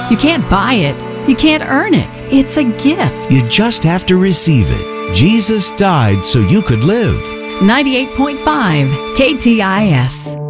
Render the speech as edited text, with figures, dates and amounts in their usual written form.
You can't buy it. You can't earn it. It's a gift. You just have to receive it. Jesus died so you could live. 98.5 KTIS.